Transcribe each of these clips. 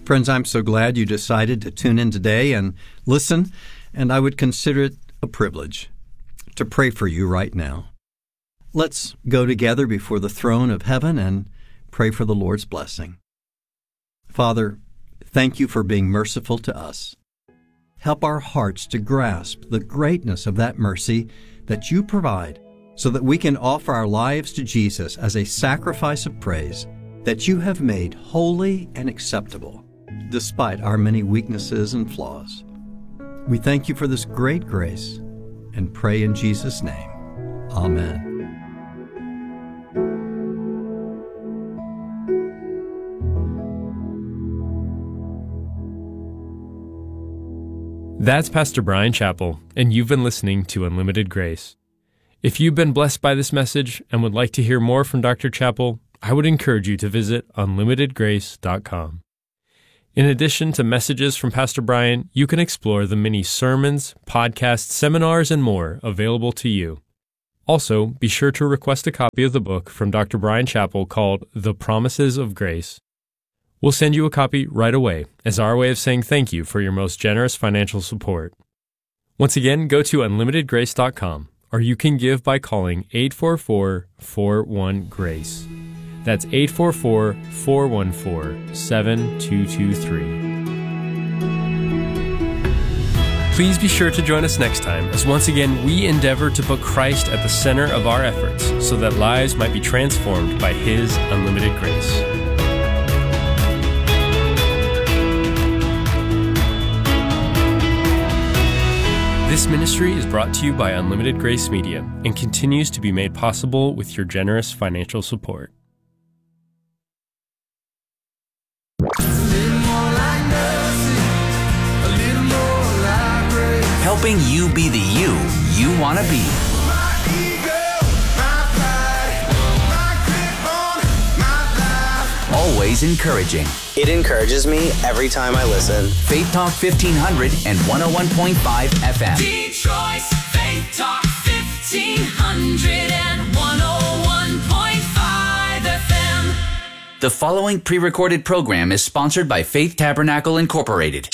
Friends, I'm so glad you decided to tune in today and listen, and I would consider it a privilege to pray for you right now. Let's go together before the throne of heaven and pray for the Lord's blessing. Father, thank you for being merciful to us. Help our hearts to grasp the greatness of that mercy that you provide so that we can offer our lives to Jesus as a sacrifice of praise that you have made holy and acceptable, despite our many weaknesses and flaws. We thank you for this great grace and pray in Jesus' name. Amen. That's Pastor Brian Chappell, and you've been listening to Unlimited Grace. If you've been blessed by this message and would like to hear more from Dr. Chappell, I would encourage you to visit unlimitedgrace.com. In addition to messages from Pastor Brian, you can explore the many sermons, podcasts, seminars, and more available to you. Also, be sure to request a copy of the book from Dr. Brian Chappell called The Promises of Grace. We'll send you a copy right away as our way of saying thank you for your most generous financial support. Once again, go to unlimitedgrace.com, or you can give by calling 844-41-GRACE. That's 844-414-7223. Please be sure to join us next time as once again we endeavor to put Christ at the center of our efforts so that lives might be transformed by His unlimited grace. This ministry is brought to you by Unlimited Grace Media and continues to be made possible with your generous financial support. Helping you be the you want to be. Always encouraging. It encourages me every time I listen. Faith Talk 1500 and 101.5 FM. Detroit's Faith Talk 1500 and 101.5 FM. The following pre-recorded program is sponsored by Faith Tabernacle Incorporated.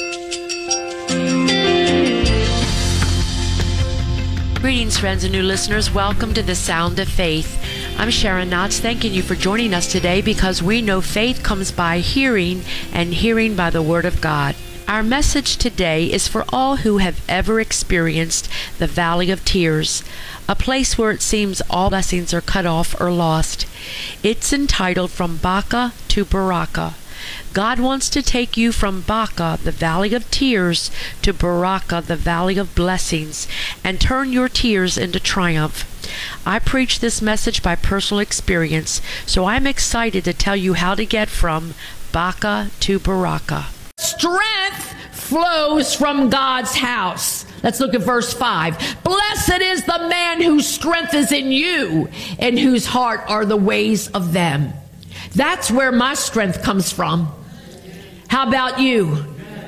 Greetings, friends and new listeners. Welcome to the Sound of Faith. I'm Sharon Knotts, thanking you for joining us today because we know faith comes by hearing and hearing by the Word of God. Our message today is for all who have ever experienced the Valley of Tears, a place where it seems all blessings are cut off or lost. It's entitled From Baca to Baraka. God wants to take you from Baca, the valley of tears, to Baraka, the valley of blessings, and turn your tears into triumph. I preach this message by personal experience, so I'm excited to tell you how to get from Baca to Baraka. Strength flows from God's house. Let's look at verse 5. Blessed is the man whose strength is in you, and whose heart are the ways of them. That's where my strength comes from. How about you?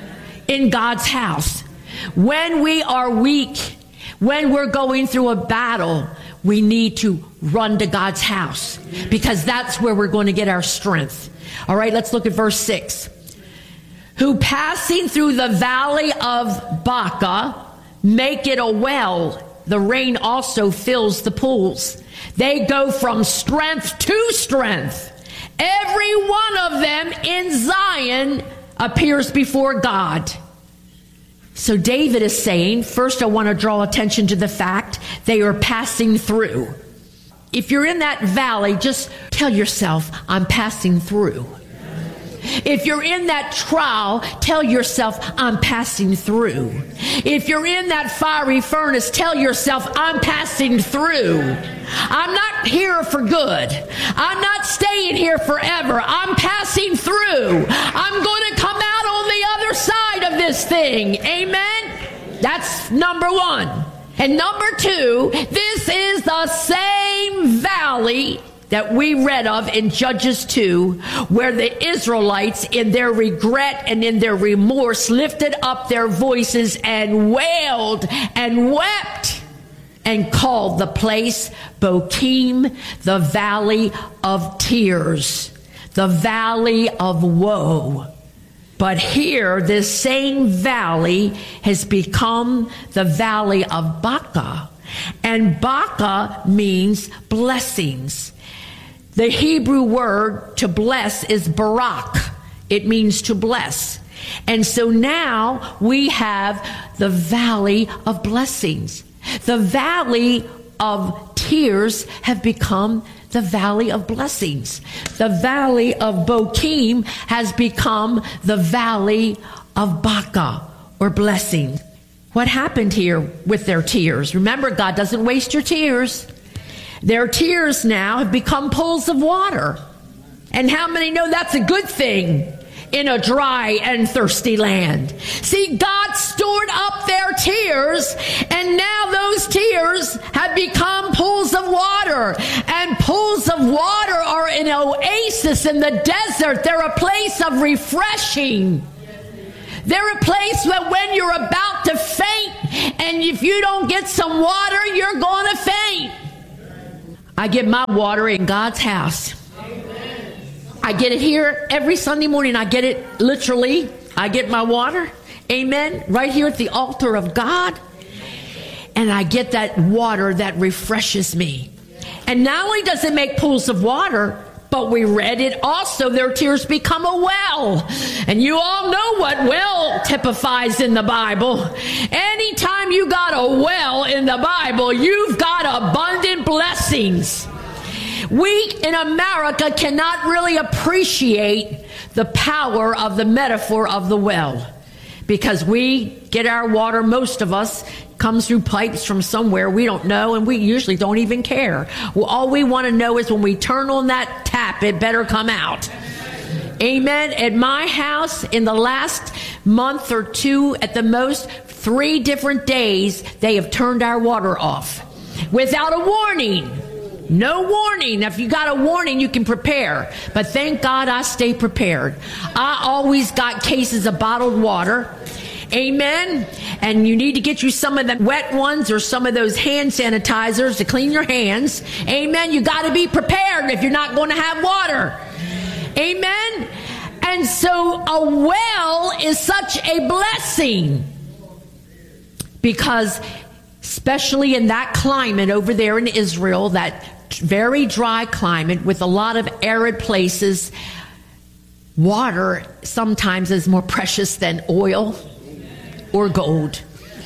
In God's house. When we are weak, when we're going through a battle, we need to run to God's house because that's where we're going to get our strength. All right, let's look at verse 6. Who passing through the valley of Baca make it a well. The rain also fills the pools. They go from strength to strength. Every one of them in Zion appears before God. So David is saying, first I want to draw attention to the fact they are passing through. If you're in that valley, just tell yourself, I'm passing through. If you're in that trial, tell yourself, I'm passing through. If you're in that fiery furnace, tell yourself, I'm passing through. I'm not here for good. I'm not staying here forever. I'm passing through. I'm going to come out on the other side of this thing. Amen? That's number one. And number two, this is the same valley that we read of in Judges 2, where the Israelites, in their regret and in their remorse, lifted up their voices and wailed and wept and called the place Bochim, the Valley of Tears, the Valley of Woe. But here, this same valley has become the valley of Baca. And Baca means blessings. The Hebrew word to bless is barak. It means to bless. And so now we have the valley of blessings. The valley of tears have become the valley of blessings. The valley of Bokim has become the valley of Baca, or blessing. What happened here with their tears? Remember, God doesn't waste your tears. Their tears now have become pools of water. And how many know that's a good thing in a dry and thirsty land? See, God stored up their tears, and now those tears have become pools of water. And pools of water are an oasis in the desert. They're a place of refreshing. They're a place that when you're about to faint, and if you don't get some water, you're going to faint. I get my water in God's house. I get it here every Sunday morning. I get it literally. I get my water, amen, right here at the altar of God. And I get that water that refreshes me. And not only does it make pools of water, but we read it also, their tears become a well. And you all know what well typifies in the Bible. Anytime you got a well in the Bible, you've got abundant blessings. We in America cannot really appreciate the power of the metaphor of the well, because we get our water, most of us, comes through pipes from somewhere we don't know, and we usually don't even care. Well, all we want to know is when we turn on that tap, it better come out. Amen. At my house, in the last month or two, at the most 3 different days, they have turned our water off without a warning. No warning. If you got a warning, you can prepare. But thank God I stay prepared. I always got cases of bottled water. Amen. And you need to get you some of the wet ones or some of those hand sanitizers to clean your hands. Amen. You got to be prepared if you're not going to have water. Amen. And so a well is such a blessing, because especially in that climate over there in Israel, that very dry climate with a lot of arid places, water sometimes is more precious than oil or gold.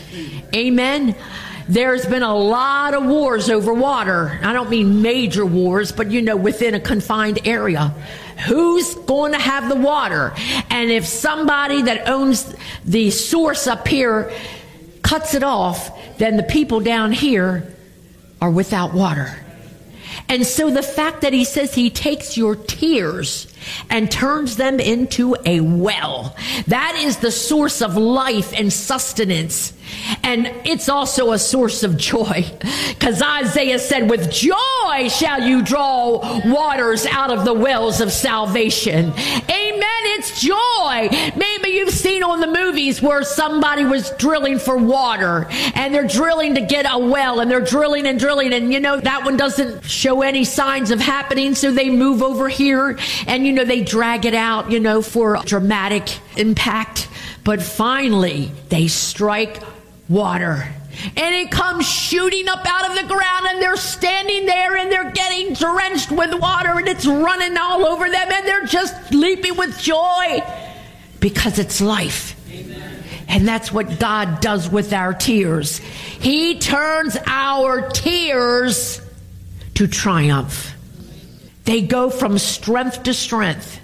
Amen. There's been a lot of wars over water. I don't mean major wars, but within a confined area. Who's going to have the water? And if somebody that owns the source up here cuts it off, then the people down here are without water. And so the fact that he says he takes your tears and turns them into a well, that is the source of life and sustenance. And it's also a source of joy, because Isaiah said, with joy shall you draw waters out of the wells of salvation. Amen. It's joy. Maybe you've seen on the movies where somebody was drilling for water, and they're drilling to get a well, and they're drilling and drilling, and that one doesn't show any signs of happening, so they move over here, and they drag it out, for dramatic impact. But finally, they strike water, and it comes shooting up out of the ground, and they're standing there, and they're getting drenched with water, and it's running all over them, and they're just leaping with joy, because it's life. Amen. And that's what God does with our tears. He turns our tears to triumph. They go from strength to strength.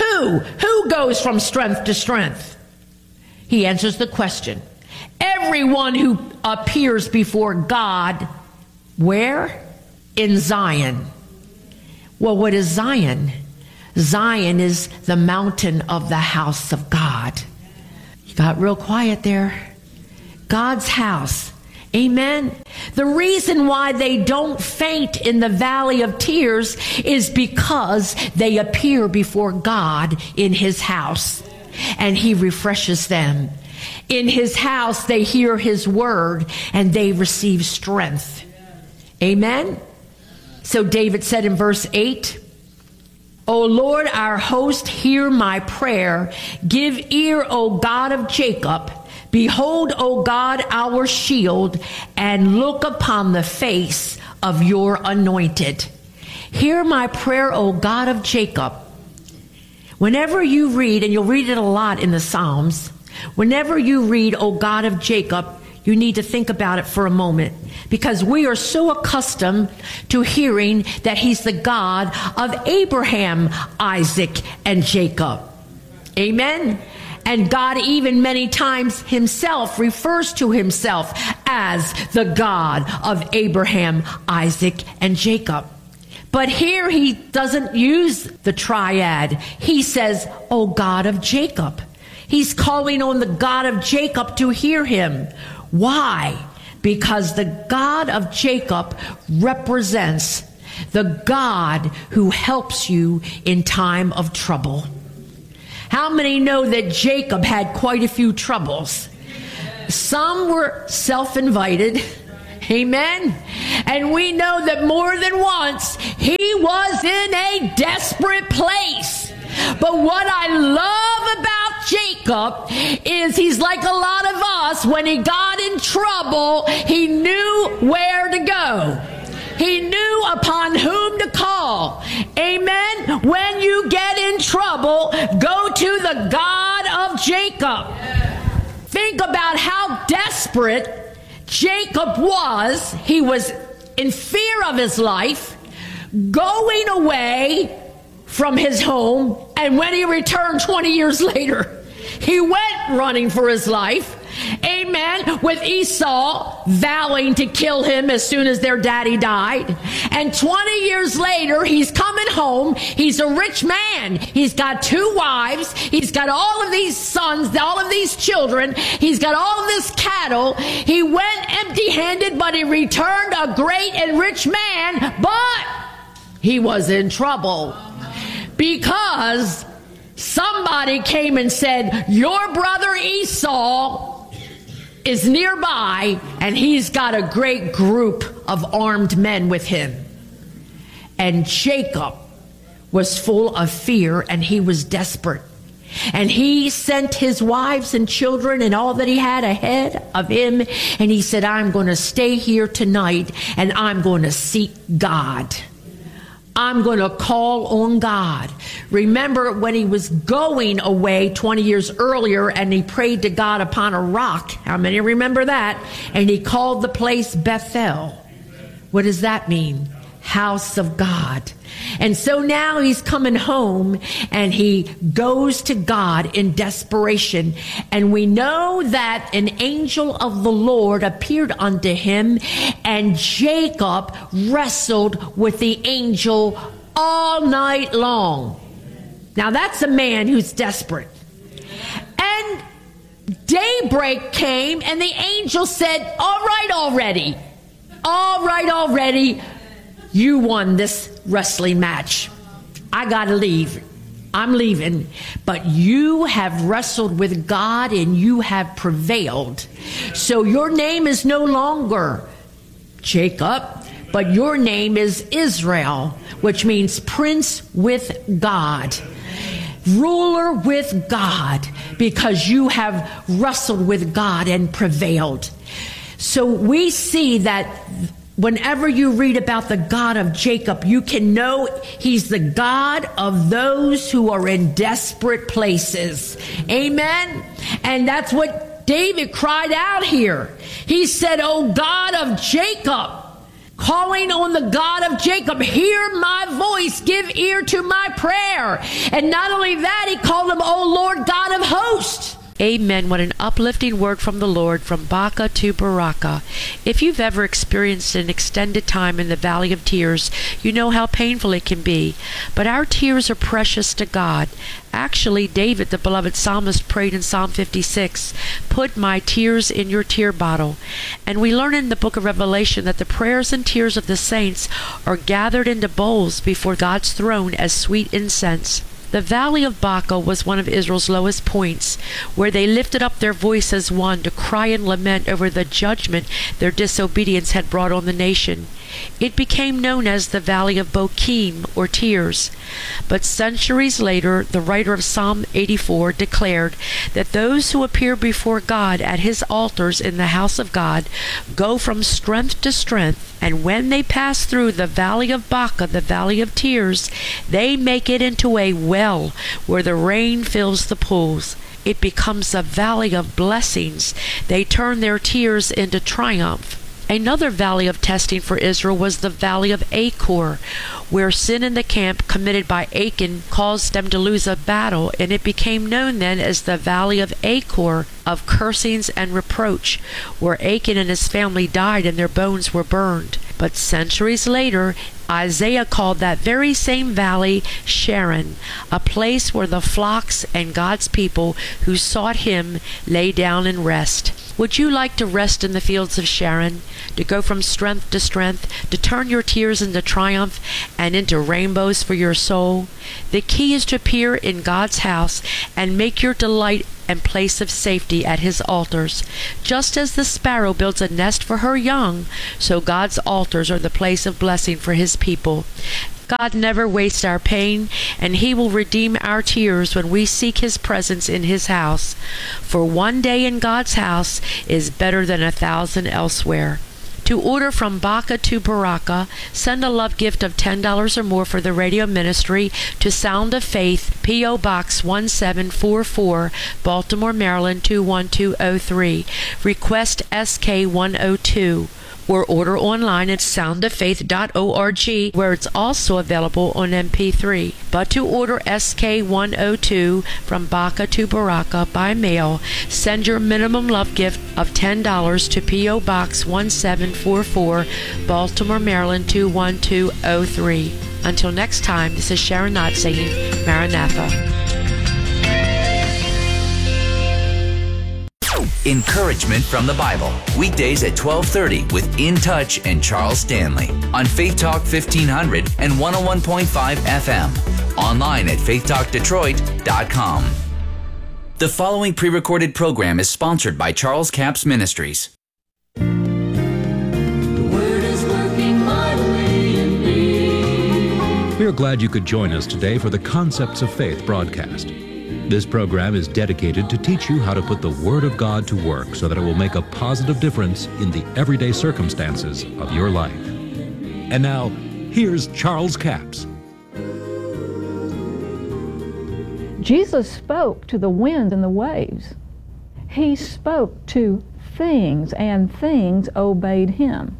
Who goes from strength to strength? He answers the question. Everyone who appears before God, where? In Zion. Well, what is Zion? Zion is the mountain of the house of God. You got real quiet there. God's house. Amen. The reason why they don't faint in the valley of tears is because they appear before God in his house, and he refreshes them. In his house, they hear his word, and they receive strength. Amen. So David said in verse 8, O Lord, our host, hear my prayer. Give ear, O God of Jacob. Behold, O God, our shield, and look upon the face of your anointed. Hear my prayer, O God of Jacob. Whenever you read, and you'll read it a lot in the Psalms, whenever you read, O God of Jacob, you need to think about it for a moment, because we are so accustomed to hearing that he's the God of Abraham, Isaac, and Jacob. Amen? And God even many times himself refers to himself as the God of Abraham, Isaac, and Jacob. But here he doesn't use the triad. He says, O God of Jacob. He's calling on the God of Jacob to hear him. Why? Because the God of Jacob represents the God who helps you in time of trouble. How many know that Jacob had quite a few troubles? Some were self-invited. Amen. And we know that more than once he was in a desperate place. But what I love about Jacob is he's like a lot of us. When he got in trouble, he knew where to go. He knew upon whom to call. Amen. When you get in trouble, go to the God of Jacob. Think about how desperate Jacob was. He was in fear of his life, going away from his home, and when he returned 20 years later, he went running for his life. Amen. With Esau vowing to kill him as soon as their daddy died. And 20 years later, he's coming home. He's a rich man. He's got 2 wives. He's got all of these sons, all of these children. He's got all of this cattle. He went empty-handed, but he returned a great and rich man. But he was in trouble because somebody came and said, your brother Esau is nearby, and he's got a great group of armed men with him. And Jacob was full of fear, and he was desperate. And he sent his wives and children and all that he had ahead of him. And he said, I'm going to stay here tonight, and I'm going to seek God. I'm going to call on God. Remember when he was going away 20 years earlier and he prayed to God upon a rock. How many remember that? And he called the place Bethel. What does that mean? House of God. And so now he's coming home and he goes to God in desperation. And we know that an angel of the Lord appeared unto him, and Jacob wrestled with the angel all night long. Now that's a man who's desperate. And daybreak came and the angel said, all right already. You won this wrestling match. I gotta leave. I'm leaving. But you have wrestled with God and you have prevailed. So your name is no longer Jacob, but your name is Israel, which means prince with God, ruler with God, because you have wrestled with God and prevailed. So we see that whenever you read about the God of Jacob, you can know he's the God of those who are in desperate places. Amen? And that's what David cried out here. He said, "O God of Jacob," calling on the God of Jacob, "hear my voice, give ear to my prayer." And not only that, he called him, "O Lord God of hosts." Amen. What an uplifting word from the Lord, from Baca to Baraka. If you've ever experienced an extended time in the valley of tears, you know how painful it can be. But our tears are precious to God. Actually, David, the beloved psalmist, prayed in Psalm 56, "Put my tears in your tear bottle." And we learn in the book of Revelation that the prayers and tears of the saints are gathered into bowls before God's throne as sweet incense. The valley of Baca was one of Israel's lowest points, where they lifted up their voice as one to cry and lament over the judgment their disobedience had brought on the nation. It became known as the Valley of Bochim, or Tears. But centuries later, the writer of Psalm 84 declared that those who appear before God at his altars in the house of God go from strength to strength, and when they pass through the Valley of Baca, the Valley of Tears, they make it into a well where the rain fills the pools. It becomes a valley of blessings. They turn their tears into triumph. Another valley of testing for Israel was the Valley of Achor, where sin in the camp committed by Achan caused them to lose a battle, and it became known then as the Valley of Achor, of cursings and reproach, where Achan and his family died and their bones were burned. But centuries later, Isaiah called that very same valley Sharon, a place where the flocks and God's people who sought him lay down and rest. Would you like to rest in the fields of Sharon, to go from strength to strength, to turn your tears into triumph and into rainbows for your soul? The key is to appear in God's house and make your delight and place of safety at his altars. Just as the sparrow builds a nest for her young, so God's altars are the place of blessing for his people. God never wastes our pain, and he will redeem our tears when we seek his presence in his house. For one day in God's house is better than 1,000 elsewhere. To order from Baca to Baraka, send a love gift of $10 or more for the radio ministry to Sound of Faith, P.O. Box 1744, Baltimore, Maryland 21203. Request SK102. Or order online at soundoffaith.org, where it's also available on MP3. But to order SK102 from Baca to Baraka by mail, send your minimum love gift of $10 to P.O. Box 1744, Baltimore, Maryland 21203. Until next time, this is Sharon Knott saying Maranatha. Encouragement from the Bible. Weekdays at 12:30 with In Touch and Charles Stanley on Faith Talk 1500 and 101.5 FM. Online at faithtalkdetroit.com. The following pre-recorded program is sponsored by Charles Capps Ministries. The word is working mightily in me. We are glad you could join us today for the Concepts of Faith broadcast. This program is dedicated to teach you how to put the Word of God to work so that it will make a positive difference in the everyday circumstances of your life. And now, here's Charles Capps. Jesus spoke to the wind and the waves. He spoke to things, and things obeyed him.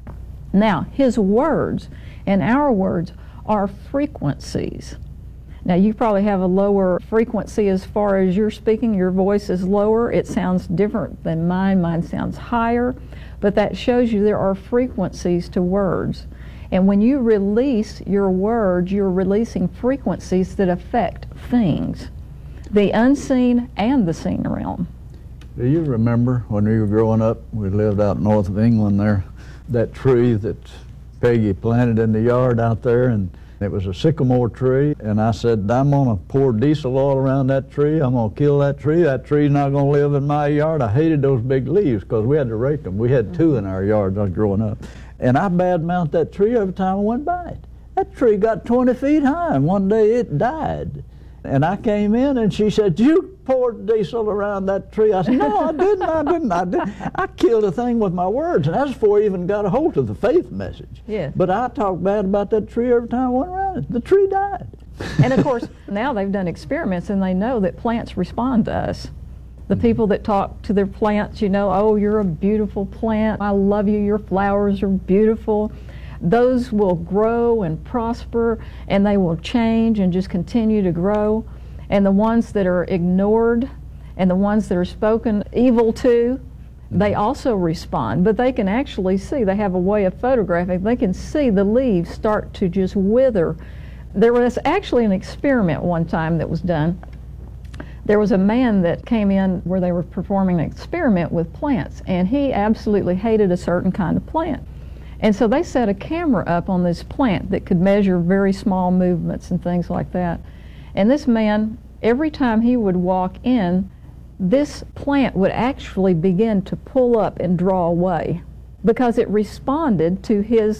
Now, his words and our words are frequencies. Now, you probably have a lower frequency as far as you're speaking. Your voice is lower. It sounds different than mine. Mine sounds higher. But that shows you there are frequencies to words. And when you release your words, you're releasing frequencies that affect things, the unseen and the seen realm. Do you remember when we were growing up, we lived out north of England there, that tree that Peggy planted in the yard out there, and it was a sycamore tree, and I said, I'm going to pour diesel all around that tree. I'm going to kill that tree. That tree's not going to live in my yard. I hated those big leaves because we had to rake them. We had two in our yard when I was growing up. And I badmouthed that tree every time I went by it. That tree got 20 feet high, and one day it died. And I came in, and she said, you poured diesel around that tree. I said, no, I didn't. I killed the thing with my words, and that's before I even got a hold of the faith message. Yes. But I talked bad about that tree every time I went around it. The tree died. And of course, now they've done experiments, and they know that plants respond to us. The people that talk to their plants, you know, oh, you're a beautiful plant. I love you. Your flowers are beautiful. Those will grow and prosper, and they will change and just continue to grow. And the ones that are ignored and the ones that are spoken evil to, they also respond. But they can actually see, they have a way of photographing, they can see the leaves start to just wither. There was actually an experiment one time that was done. There was a man that came in where they were performing an experiment with plants, and he absolutely hated a certain kind of plant. And so they set a camera up on this plant that could measure very small movements and things like that. And this man, every time he would walk in, this plant would actually begin to pull up and draw away because it responded to his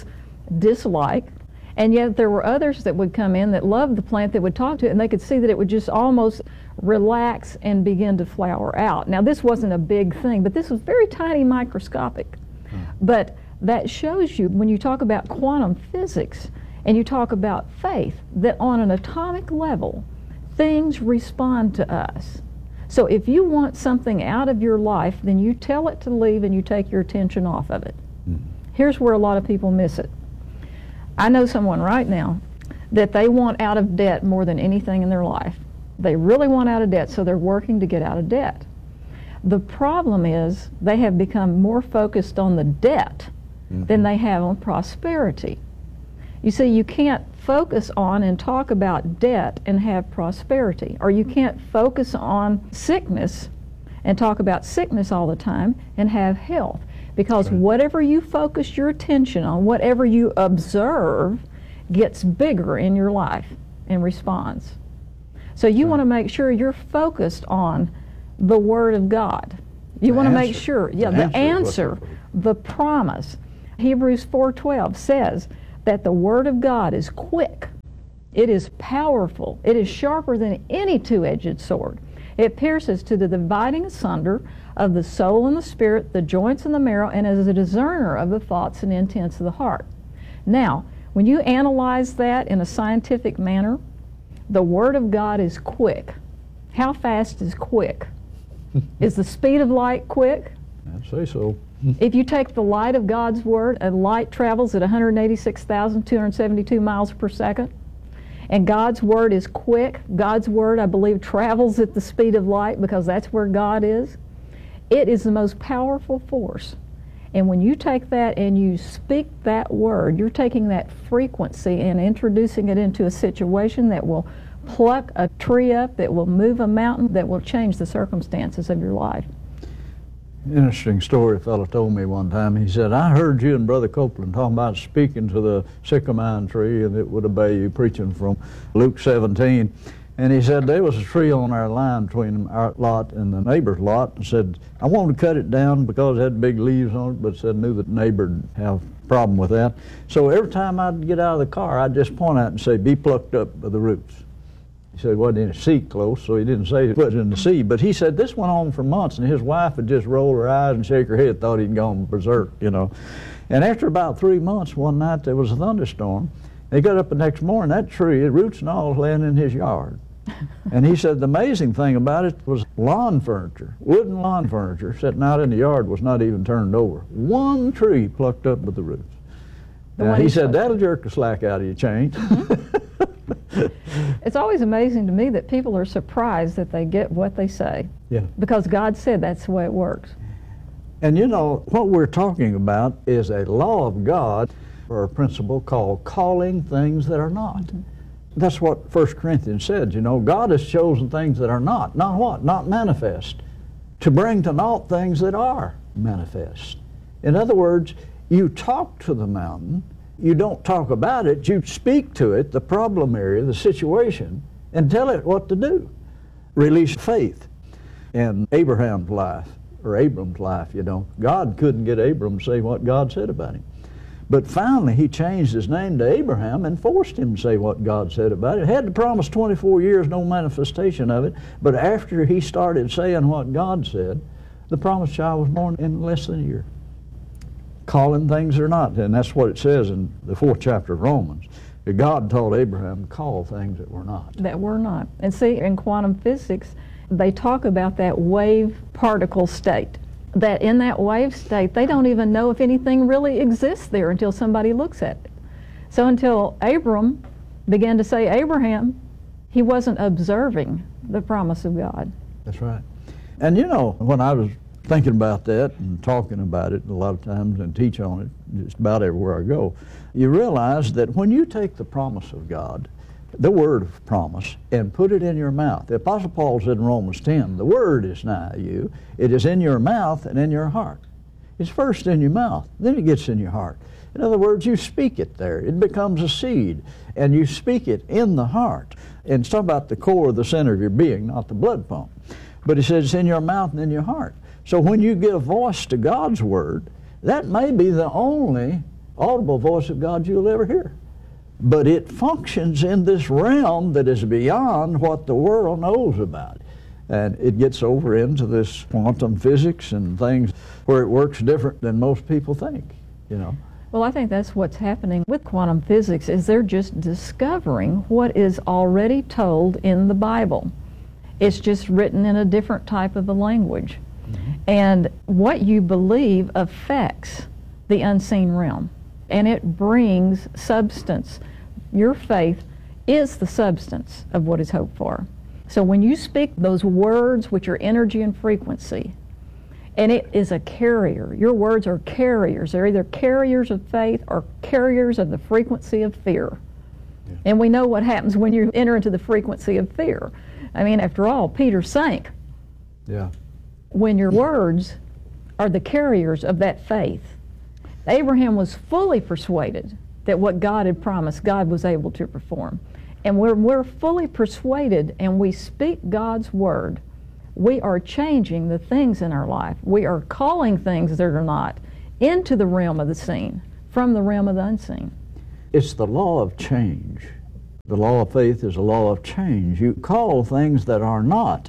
dislike, and yet there were others that would come in that loved the plant, that would talk to it, and they could see that it would just almost relax and begin to flower out. Now, this wasn't a big thing, but this was very tiny, microscopic. But that shows you, when you talk about quantum physics and you talk about faith, that on an atomic level, things respond to us. So if you want something out of your life, then you tell it to leave and you take your attention off of it. Here's where a lot of people miss it. I know someone right now that they want out of debt more than anything in their life. They really want out of debt, so they're working to get out of debt. The problem is they have become more focused on the debt than they have on prosperity. You see, you can't focus on and talk about debt and have prosperity, or you can't focus on sickness and talk about sickness all the time and have health, because whatever you focus your attention on, whatever you observe, gets bigger in your life and responds. So you want to make sure you're focused on the Word of God. You want to make sure, the answer, the promise. Hebrews 4:12 says that the Word of God is quick, it is powerful, it is sharper than any two-edged sword. It pierces to the dividing asunder of the soul and the spirit, the joints and the marrow, and is a discerner of the thoughts and intents of the heart. Now, when you analyze that in a scientific manner, the Word of God is quick. How fast is quick? Is the speed of light quick? I'd say so. If you take the light of God's Word, and light travels at 186,272 miles per second, and God's Word is quick, God's Word, I believe, travels at the speed of light because that's where God is. It is the most powerful force. And when you take that and you speak that word, you're taking that frequency and introducing it into a situation that will pluck a tree up, that will move a mountain, that will change the circumstances of your life. Interesting story a fellow told me one time. He said, I heard you and Brother Copeland talking about speaking to the sycamore tree and it would obey you, preaching from Luke 17. And he said there was a tree on our line between our lot and the neighbor's lot, and said, I wanted to cut it down because it had big leaves on it, but said knew that the neighbor would have a problem with that. So every time I'd get out of the car, I'd just point out and say, be plucked up by the roots. He said it wasn't in the sea close, so he didn't say it was in the sea. But he said this went on for months, and his wife would just roll her eyes and shake her head, thought he'd gone berserk, you know. And after about 3 months, one night there was a thunderstorm. They got up the next morning, that tree, roots and all, laying in his yard. And he said the amazing thing about it was lawn furniture, wooden lawn furniture, sitting out in the yard was not even turned over. One tree plucked up with the roots. He said that'll jerk the slack out of your chain. It's always amazing to me that people are surprised that they get what they say. Yeah. Because God said that's the way it works. And you know, what we're talking about is a law of God, or a principle called calling things that are not. That's what 1 Corinthians said, you know, God has chosen things that are not what? Not manifest, to bring to naught things that are manifest. In other words, you talk to the mountain, you don't talk about it, you speak to it, the problem area, the situation, and tell it what to do. Release faith. In Abraham's life, or Abram's life, you know, God couldn't get Abram to say what God said about him. But finally, he changed his name to Abraham and forced him to say what God said about it. Had to promise 24 years, no manifestation of it. But after he started saying what God said, the promised child was born in less than a year. Calling things or not. And that's what it says in the 4th chapter of Romans. That God told Abraham to call things that were not. That were not. And see, in quantum physics, they talk about that wave particle state. That in that wave state, they don't even know if anything really exists there until somebody looks at it. So until Abram began to say Abraham, he wasn't observing the promise of God. That's right. And you know, when I was thinking about that and talking about it a lot of times and teach on it just about everywhere I go, you realize that when you take the promise of God, the word of promise, and put it in your mouth. The Apostle Paul said in Romans 10, the word is nigh you. It is in your mouth and in your heart. It's first in your mouth, then it gets in your heart. In other words, you speak it there. It becomes a seed, and you speak it in the heart. And it's talking about the core, the center of your being, not the blood pump. But it says it's in your mouth and in your heart. So when you give voice to God's word, that may be the only audible voice of God you'll ever hear. But it functions in this realm that is beyond what the world knows about. And it gets over into this quantum physics and things where it works different than most people think, you know. Well, I think that's what's happening with quantum physics, is they're just discovering what is already told in the Bible. It's just written in a different type of a language. Mm-hmm. And what you believe affects the unseen realm, and it brings substance. Your faith is the substance of what is hoped for. So when you speak those words which are energy and frequency, and it is a carrier. Your words are carriers. They're either carriers of faith or carriers of the frequency of fear. Yeah. And we know what happens when you enter into the frequency of fear. I mean, after all, Peter sank. Yeah. When your words are the carriers of that faith. Abraham was fully persuaded that what God had promised, God was able to perform. And when we're fully persuaded and we speak God's word, we are changing the things in our life. We are calling things that are not into the realm of the seen, from the realm of the unseen. It's the law of change. The law of faith is a law of change. You call things that are not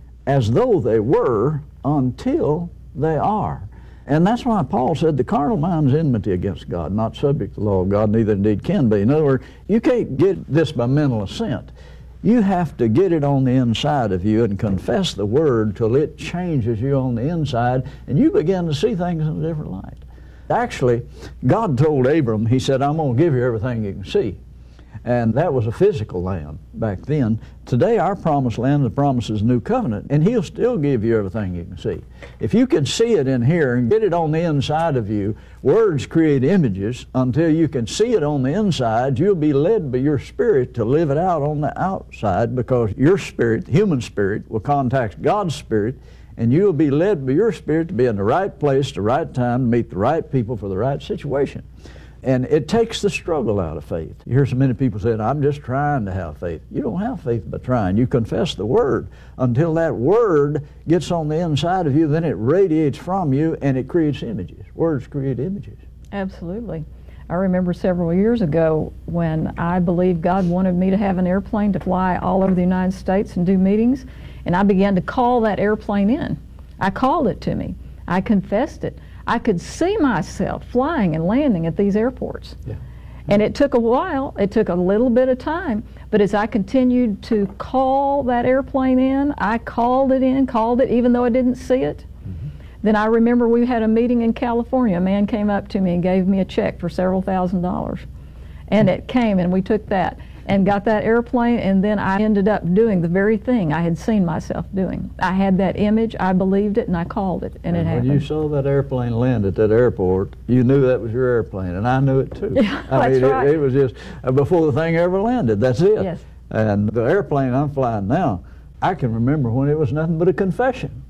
as though they were until they are. And that's why Paul said the carnal mind is enmity against God, not subject to the law of God, neither indeed can be. In other words, you can't get this by mental assent. You have to get it on the inside of you and confess the word till it changes you on the inside, and you begin to see things in a different light. Actually, God told Abram, he said, I'm going to give you everything you can see. And that was a physical land back then. Today, our promised land, the promise is a new covenant, and he'll still give you everything you can see. If you can see it in here and get it on the inside of you, words create images. Until you can see it on the inside, you'll be led by your spirit to live it out on the outside, because your spirit, human spirit, will contact God's spirit, and you'll be led by your spirit to be in the right place, the right time, to meet the right people for the right situation. And it takes the struggle out of faith. You hear so many people saying, I'm just trying to have faith. You don't have faith by trying. You confess the word. Until that word gets on the inside of you, then it radiates from you and it creates images. Words create images. Absolutely. I remember several years ago when I believed God wanted me to have an airplane to fly all over the United States and do meetings, and I began to call that airplane in. I called it to me. I confessed it. I could see myself flying and landing at these airports. Yeah. And it took a while. It took a little bit of time. But as I continued to call that airplane in, I called it even though I didn't see it. Mm-hmm. Then I remember we had a meeting in California. A man came up to me and gave me a check for several $1,000s. And it came, and we took that and got that airplane, and then I ended up doing the very thing I had seen myself doing. I had that image, I believed it, and I called it, and it happened. When you saw that airplane land at that airport, you knew that was your airplane, and I knew it too. Yeah, that's right. It was just before the thing ever landed, that's it. Yes. And the airplane I'm flying now, I can remember when it was nothing but a confession.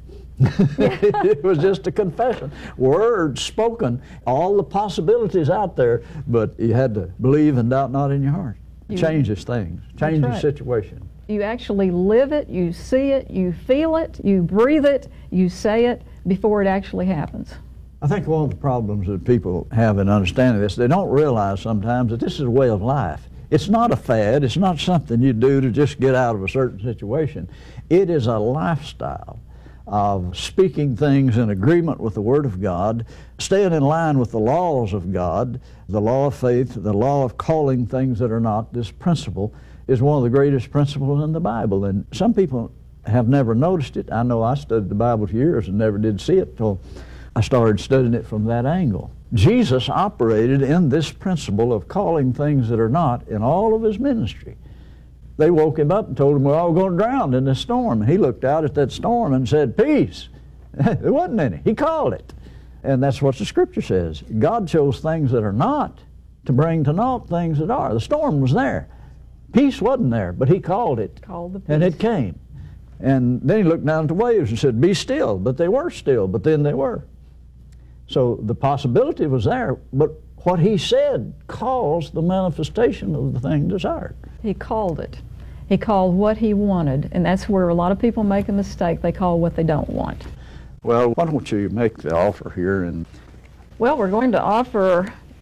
It was just a confession. Words spoken, all the possibilities out there, but you had to believe and doubt not in your heart. It changes things, changes the situation. You actually live it, you see it, you feel it, you breathe it, you say it before it actually happens. I think one of the problems that people have in understanding this, they don't realize sometimes that this is a way of life. It's not a fad, it's not something you do to just get out of a certain situation. It is a lifestyle of speaking things in agreement with the Word of God, staying in line with the laws of God, the law of faith, the law of calling things that are not. This principle is one of the greatest principles in the Bible, and some people have never noticed it. I know I studied the Bible for years and never did see it until I started studying it from that angle. Jesus operated in this principle of calling things that are not in all of his ministry. They woke him up and told him we're all going to drown in this storm. And he looked out at that storm and said, peace. There wasn't any. He called it. And that's what the Scripture says. God chose things that are not to bring to naught things that are. The storm was there. Peace wasn't there, but he called it. Called the peace. And it came. And then he looked down at the waves and said, be still. But they were still, but then they were. So the possibility was there, but what he said caused the manifestation of the thing desired. He called it. He called what he wanted, and that's where a lot of people make a mistake. They call what they don't want. Well, why don't you make the offer here? And well, we're going to offer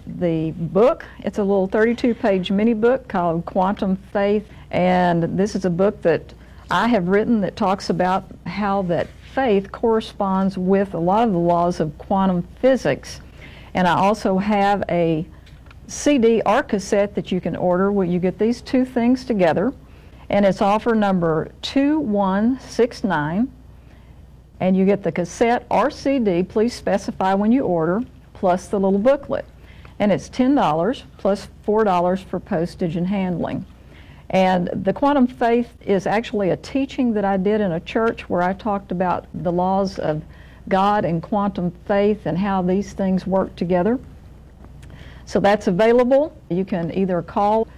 the book. It's a little 32-page mini book called Quantum Faith, and this is a book that I have written that talks about how that faith corresponds with a lot of the laws of quantum physics. And I also have a CD or cassette that you can order where you get these two things together, and it's offer number 2169, and you get the cassette or CD, please specify when you order, plus the little booklet. And it's $10 plus $4 for postage and handling. And the Quantum Faith is actually a teaching that I did in a church where I talked about the laws of God and quantum faith and how these things work together. So that's available. You can either call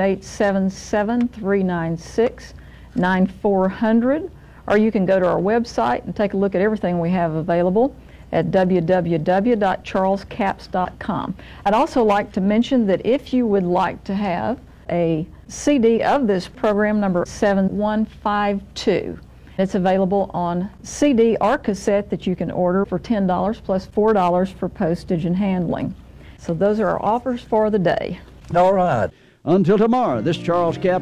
1-877-396-9400, or you can go to our website and take a look at everything we have available at www.charlescapps.com. I'd also like to mention that if you would like to have a CD of this program, number 7152, it's available on CD or cassette that you can order for $10 plus $4 for postage and handling. So those are our offers for the day. All right. Until tomorrow, this is Charles Capps